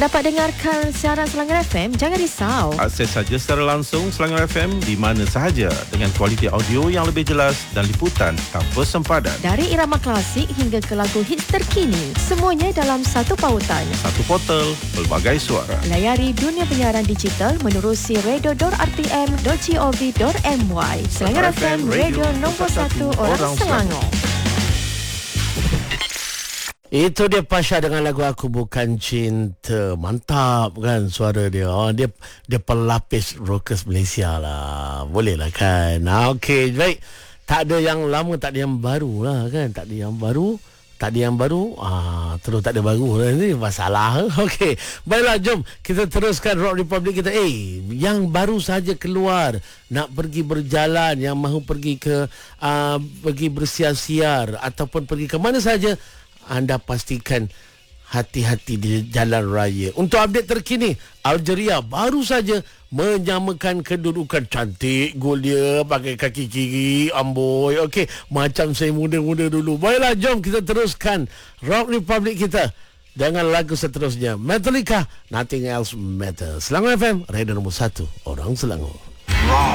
Dapat dengarkan siaran Selangor FM? Jangan risau. Akses saja secara langsung Selangor FM di mana sahaja dengan kualiti audio yang lebih jelas dan liputan tanpa sempadan. Dari irama klasik hingga ke lagu hits terkini, semuanya dalam satu pautan. Satu portal, pelbagai suara. Layari dunia penyiaran digital menerusi radio.rtm.gov.my. Selangor FM, radio nombor 1 orang Selangor. Itu dia Pasha dengan lagu Aku Bukan Cinta. Mantap kan suara dia. Dia pelapis rockers Malaysia lah. Boleh lah kan. Okey, baik. Tak ada yang lama, tak ada yang baru lah kan. Tak ada yang baru. Terus tak ada baru lah. Ini masalah. Okey. Baiklah, jom kita teruskan Rock Republic kita. Yang baru saja keluar nak pergi berjalan, yang mahu pergi ke pergi bersiar-siar ataupun pergi ke mana saja, anda pastikan hati-hati di jalan raya. Untuk update terkini, Algeria baru saja menyamakan kedudukan. Cantik gol dia pakai kaki kiri, amboi. Okey, macam saya muda-muda dulu. Baiklah, jom kita teruskan Rock Republic kita dengan lagu seterusnya. Metallica, Nothing Else Matters. Selangor FM, radio nombor 1 orang Selangor.